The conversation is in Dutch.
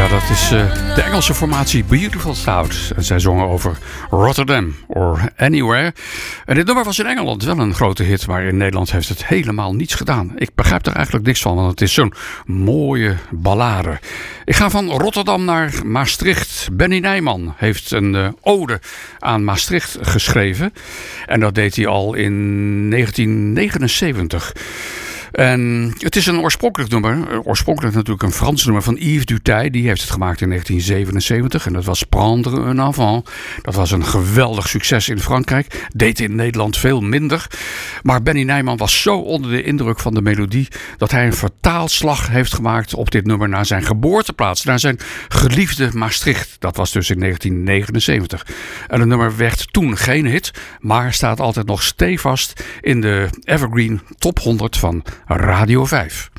Ja, dat is de Engelse formatie Beautiful South. En zij zongen over Rotterdam or Anywhere. En dit nummer was in Engeland wel een grote hit, maar in Nederland heeft het helemaal niets gedaan. Ik begrijp er eigenlijk niks van, want het is zo'n mooie ballade. Ik ga van Rotterdam naar Maastricht. Benny Nijman heeft een ode aan Maastricht geschreven. En dat deed hij al in 1979. En het is een oorspronkelijk nummer. Oorspronkelijk natuurlijk een Frans nummer van Yves Duteil. Die heeft het gemaakt in 1977. En dat was Prendre un enfant. Dat was een geweldig succes in Frankrijk. Deed in Nederland veel minder. Maar Benny Nijman was zo onder de indruk van de melodie dat hij een vertaalslag heeft gemaakt op dit nummer naar zijn geboorteplaats. Naar zijn geliefde Maastricht. Dat was dus in 1979. En het nummer werd toen geen hit. Maar staat altijd nog stevast in de Evergreen Top 100 van Radio 5.